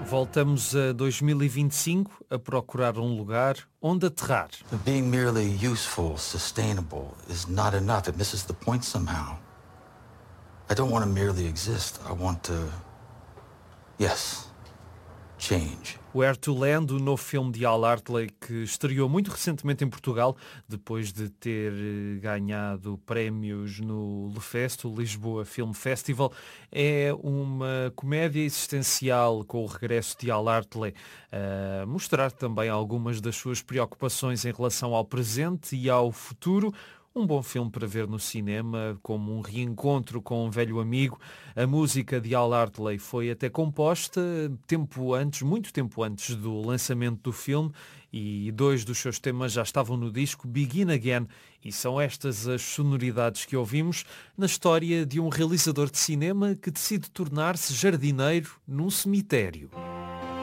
Voltamos a 2025 a procurar um lugar onde aterrar. Being merely useful, sustainable is not enough. It misses the point somehow. I don't want to merely exist. I want to, change. Where to Land, o novo filme de Al Hartley, que estreou muito recentemente em Portugal, depois de ter ganhado prémios no LeFest, o Lisboa Film Festival, é uma comédia existencial com o regresso de Al Hartley a mostrar também algumas das suas preocupações em relação ao presente e ao futuro. Um bom filme para ver no cinema, como um reencontro com um velho amigo. A música de Al Hartley foi até composta muito tempo antes do lançamento do filme, e 2 dos seus temas já estavam no disco Begin Again, e são estas as sonoridades que ouvimos na história de um realizador de cinema que decide tornar-se jardineiro num cemitério.